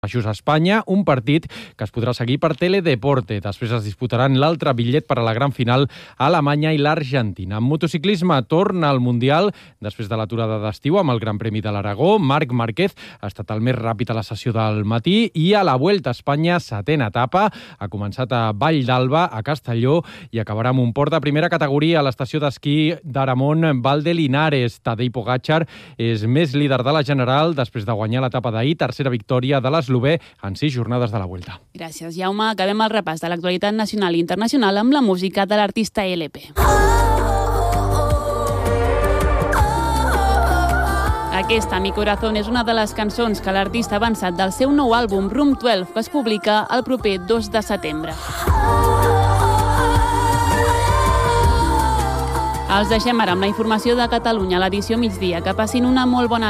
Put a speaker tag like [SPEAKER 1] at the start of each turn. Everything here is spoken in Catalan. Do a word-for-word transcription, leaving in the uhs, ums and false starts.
[SPEAKER 1] Baixos a Espanya, un partit que es podrà seguir per Teledeporte. Després es disputaran l'altre bitllet per a la gran final a Alemanya i l'Argentina. En motociclisme torna al Mundial després de l'aturada d'estiu amb el Gran Premi de l'Aragó. Marc Márquez ha estat el més ràpid a la sessió del matí i a la Vuelta a Espanya, setena etapa. Ha començat a Vall d'Alba, a Castelló, i acabarà amb un port de primera categoria a l'estació d'esquí d'Aramon, Val de Linares. Tadej Pogačar és més líder de la general després de guanyar l'etapa d'ahir, tercera victòria de les L'Ové en sis jornades de la Vuelta.
[SPEAKER 2] Gràcies, Jaume. Acabem el repàs de l'actualitat nacional i internacional amb la música de l'artista L P. Aquesta, Mi Corazón, és una de les cançons que l'artista ha avançat del seu nou àlbum Room dotze, que es publica el proper dos de setembre. Els deixem ara amb la informació de Catalunya a l'edició migdia. Que passin una molt bona